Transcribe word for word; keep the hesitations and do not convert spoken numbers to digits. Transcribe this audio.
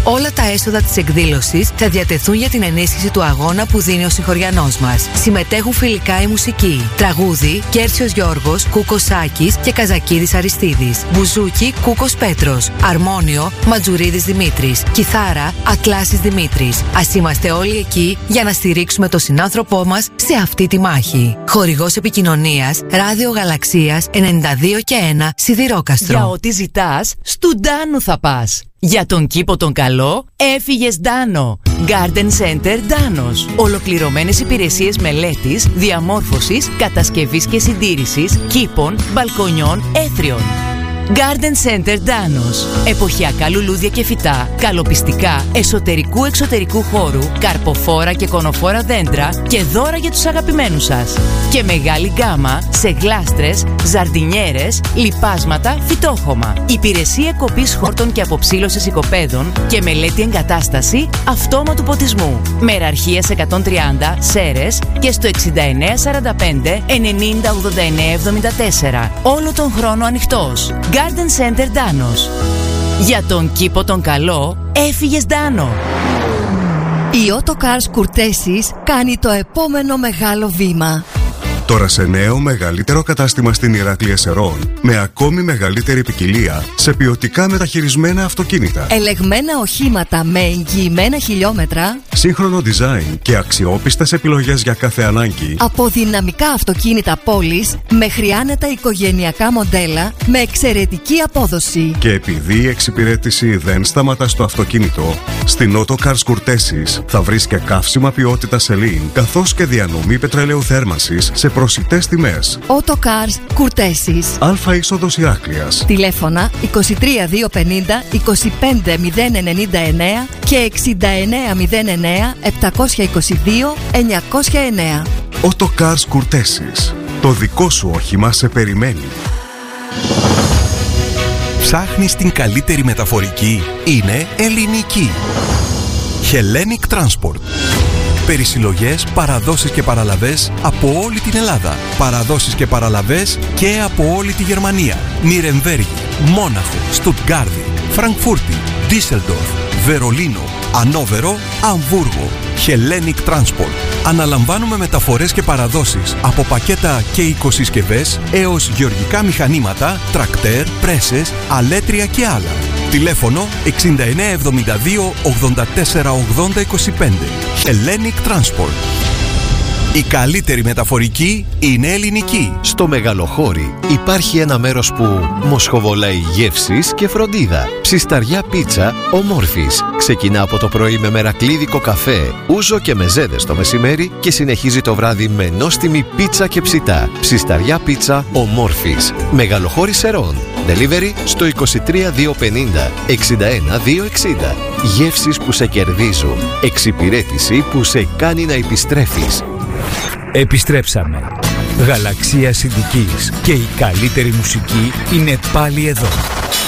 Όλα τα έσοδα της εκδήλωσης θα διατεθούν για την ενίσχυση του αγώνα που δίνει ο συγχωριανός μας. Συμμετέχουν φιλικά η μουσική. Τραγούδι, Κέρσιος Γιώργος, Κούκος Σάκης και Καζακίδης Αριστίδης. Μπουζούκι, Κούκος Πέτρος. Αρμόνιο, Ματζουρίδης Δημήτρης. Κιθάρα, Ατλάσης Δημήτρης. Ας είμαστε όλοι εκεί για να στηρίξουμε τον συνάνθρωπό μας σε αυτή τη μάχη. Χορηγός επικοινωνίας, Ράδιο Γαλαξίας ενενήντα δύο και ένα Σιδηρόκαστρο. Για ό,τι ζητάς, στου Ντάνου θα πας. Για τον κήπο τον καλό, έφυγες Ντάνο. Garden Center Ντάνος. Ολοκληρωμένες υπηρεσίες μελέτης, διαμόρφωσης, κατασκευής και συντήρησης κήπων, μπαλκονιών, έθριων. Garden Center Ντάνος. Εποχιακά λουλούδια και φυτά, καλοπιστικά, εσωτερικού-εξωτερικού χώρου, καρποφόρα και κονοφόρα δέντρα και δώρα για τους αγαπημένους σας. Και μεγάλη γκάμα σε γλάστρες, ζαρντινιέρες, λιπάσματα, φυτόχωμα. Υπηρεσία κοπής χόρτων και αποψήλωσης οικοπαίδων και μελέτη εγκατάσταση αυτόματου ποτισμού. Μεραρχίας εκατόν τριάντα, Σέρες και στο εξήντα εννέα σαράντα πέντε ενενήντα ογδόντα εννέα εβδομήντα τέσσερα. Όλο τον χρόνο ανοιχτός. Garden Center Ντάνος. Για τον κήπο τον καλό, έφυγες Ντάνο. Η Autocars Courtesis κάνει το επόμενο μεγάλο βήμα. Τώρα σε νέο μεγαλύτερο κατάστημα στην Ηράκλεια Σερών, με ακόμη μεγαλύτερη ποικιλία σε ποιοτικά μεταχειρισμένα αυτοκίνητα. Ελεγμένα οχήματα με εγγυημένα χιλιόμετρα. Σύγχρονο design και αξιόπιστες επιλογές για κάθε ανάγκη. Από δυναμικά αυτοκίνητα πόλης μέχρι άνετα οικογενειακά μοντέλα με εξαιρετική απόδοση. Και επειδή η εξυπηρέτηση δεν σταματά στο αυτοκίνητο, στην Autocars Courtesis θα βρεις και καύσιμα ποιότητα Celine, καθώς και διανομή πετρελαίου θέρμανσης σε προσιτές τιμές. Autocars Courtesis. Αλφα είσοδος Ηράκλειας. Τηλέφωνα είκοσι τρία διακόσια πενήντα είκοσι πέντε μηδέν ενενήντα εννέα και εξήντα εννέα μηδέν εννέα επτακόσια είκοσι δύο εννιακόσια εννέα. Autocars Courtesis. Το δικό σου όχημα σε περιμένει. Ψάχνεις την καλύτερη μεταφορική? Είναι ελληνική. Hellenic Transport. Περισυλλογές, παραδόσεις και παραλαβές από όλη την Ελλάδα. Παραδόσεις και παραλαβές και από όλη τη Γερμανία. Νιρεμβέργη, Μόναχο, Στουτγκάρδη, Φραγκφούρτη, Ντίσελντορφ, Βερολίνο, Ανόβερο, Αμβούργο. Hellenic Transport. Αναλαμβάνουμε μεταφορές και παραδόσεις από πακέτα και οικοσυσκευές έως γεωργικά μηχανήματα, τρακτέρ, πρέσες, αλέτρια και άλλα. Τηλέφωνο εξήντα εννέα εβδομήντα δύο ογδόντα τέσσερα ογδόντα είκοσι πέντε. Hellenic Transport. Η καλύτερη μεταφορική είναι ελληνική. Στο Μεγαλοχώρι υπάρχει ένα μέρος που μοσχοβολάει γεύσεις και φροντίδα. Ψισταριά πίτσα Ομόρφης. Ξεκινά από το πρωί με μερακλίδικο καφέ, ούζο και μεζέδες το μεσημέρι και συνεχίζει το βράδυ με νόστιμη πίτσα και ψητά. Ψισταριά πίτσα Ομόρφης. Μεγαλοχώρι Σερών. Delivery στο είκοσι τρία διακόσια πενήντα εξήντα ένα διακόσια εξήντα. Γεύσεις που σε κερδίζουν. Εξυπηρέτηση που σε κάνει να επιστρέφεις. Επιστρέψαμε. Γαλαξία Συνδικής και η καλύτερη μουσική είναι πάλι εδώ.